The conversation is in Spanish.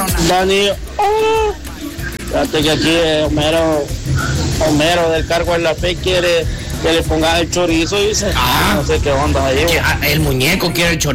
Dani, fíjate que aquí Homero del Cargo en la Fe quiere que le pongas el chorizo, dice. No sé qué onda ahí. El muñeco quiere el chorizo.